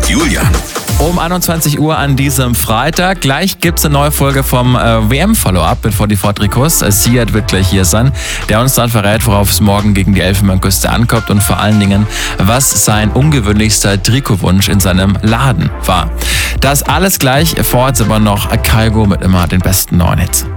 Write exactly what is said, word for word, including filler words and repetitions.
mit Julian. Um einundzwanzig Uhr an diesem Freitag. Gleich gibt es eine neue Folge vom äh, W M-Follow-up mit vierundvierzig Trikots. Äh, Siad wird gleich hier sein, der uns dann verrät, worauf es morgen gegen die Elfenbeinküste ankommt und vor allen Dingen, was sein ungewöhnlichster Trikotwunsch in seinem Laden war. Das alles gleich, vor jetzt aber noch Kygo mit immer den besten neuen Hits.